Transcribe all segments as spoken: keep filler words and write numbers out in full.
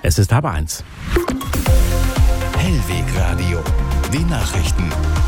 Es ist halb eins. Hellweg Radio. Die Nachrichten.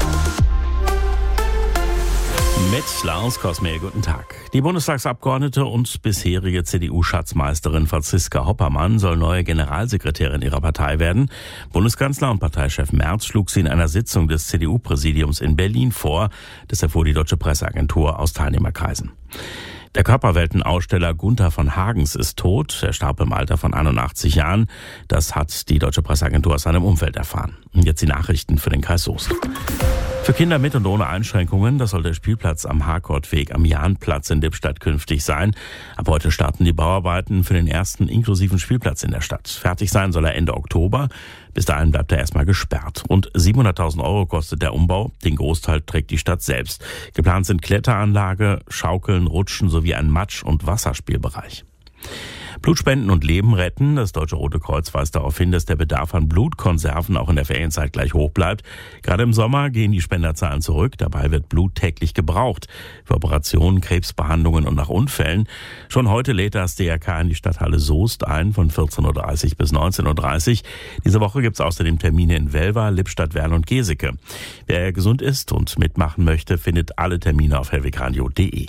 Mit Lars Kosmehl, guten Tag. Die Bundestagsabgeordnete und bisherige C D U-Schatzmeisterin Franziska Hoppermann soll neue Generalsekretärin ihrer Partei werden. Bundeskanzler und Parteichef Merz schlug sie in einer Sitzung des C D U-Präsidiums in Berlin vor. Das erfuhr die Deutsche Presseagentur aus Teilnehmerkreisen. Der Körperweltenaussteller Gunther von Hagens ist tot. Er starb im Alter von einundachtzig Jahren. Das hat die Deutsche Presseagentur aus seinem Umfeld erfahren. Und jetzt die Nachrichten für den Kreis Soest. Für Kinder mit und ohne Einschränkungen, das soll der Spielplatz am Harkortweg am Jahnplatz in Lippstadt künftig sein. Ab heute starten die Bauarbeiten für den ersten inklusiven Spielplatz in der Stadt. Fertig sein soll er Ende Oktober. Bis dahin bleibt er erstmal gesperrt. Rund siebenhunderttausend Euro kostet der Umbau. Den Großteil trägt die Stadt selbst. Geplant sind Kletteranlage, Schaukeln, Rutschen sowie ein Matsch- und Wasserspielbereich. Blutspenden und Leben retten. Das Deutsche Rote Kreuz weist darauf hin, dass der Bedarf an Blutkonserven auch in der Ferienzeit gleich hoch bleibt. Gerade im Sommer gehen die Spenderzahlen zurück. Dabei wird Blut täglich gebraucht. Für Operationen, Krebsbehandlungen und nach Unfällen. Schon heute lädt das D R K in die Stadthalle Soest ein von vierzehn Uhr dreißig bis neunzehn Uhr dreißig. Diese Woche gibt es außerdem Termine in Welver, Lippstadt, Werl und Geseke. Wer gesund ist und mitmachen möchte, findet alle Termine auf hellwegradio punkt de.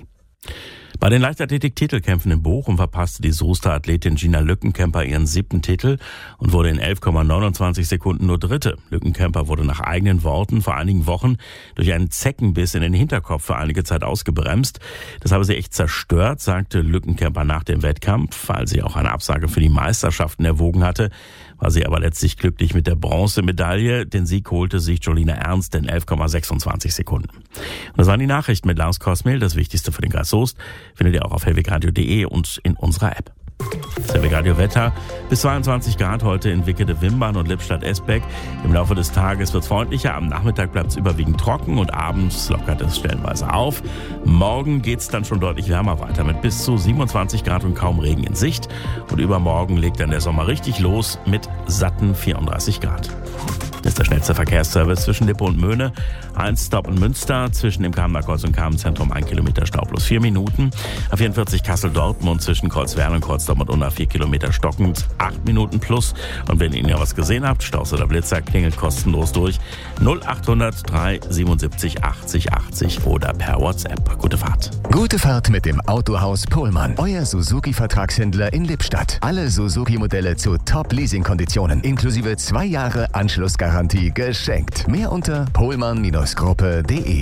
Bei den Leichtathletik-Titelkämpfen in Bochum verpasste die Soester Athletin Gina Lückenkämper ihren siebten Titel und wurde in elf Komma neunundzwanzig Sekunden nur Dritte. Lückenkämper wurde nach eigenen Worten vor einigen Wochen durch einen Zeckenbiss in den Hinterkopf für einige Zeit ausgebremst. Das habe sie echt zerstört, sagte Lückenkämper nach dem Wettkampf. Weil sie auch eine Absage für die Meisterschaften erwogen hatte, war sie aber letztlich glücklich mit der Bronzemedaille. Den Sieg holte sich Jolina Ernst in elf Komma sechsundzwanzig Sekunden. Und das waren die Nachrichten mit Lars Kosmehl. Das Wichtigste für den Kreis Soest findet ihr auch auf hellwegradio punkt de und in unserer App. Das Hellwegradio Wetter. Bis zweiundzwanzig Grad heute in Wickede-Wimbern und Lippstadt-Esbeck. Im Laufe des Tages wird es freundlicher. Am Nachmittag bleibt es überwiegend trocken und abends lockert es stellenweise auf. Morgen geht es dann schon deutlich wärmer weiter mit bis zu siebenundzwanzig Grad und kaum Regen in Sicht. Und übermorgen legt dann der Sommer richtig los mit satten vierunddreißig Grad. Das ist der schnellste Verkehrsservice zwischen Lippe und Möhne. Eins Stop in Münster, zwischen dem Kamener Kreuz und Kamenzentrum ein Kilometer Stau plus vier Minuten. A vierundvierzig Kassel-Dortmund zwischen Kreuzwerl und Kreuzdortmund unter vier Kilometer stockend, acht Minuten plus. Und wenn ihr ja was gesehen habt, Staus oder Blitzer, klingelt kostenlos durch null achthundert drei siebenundsiebzig achtzig achtzig oder per WhatsApp. Gute Fahrt. Gute Fahrt mit dem Autohaus Pohlmann. Euer Suzuki-Vertragshändler in Lippstadt. Alle Suzuki-Modelle zu Top-Leasing-Konditionen. Inklusive zwei Jahre Anschlussgarantie geschenkt. Mehr unter pohlmann Gruppe punkt de.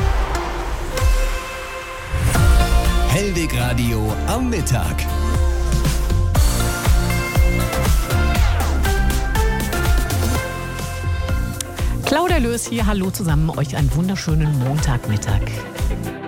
Hellweg Radio am Mittag. Claudia Löß hier, hallo zusammen, euch einen wunderschönen Montagmittag.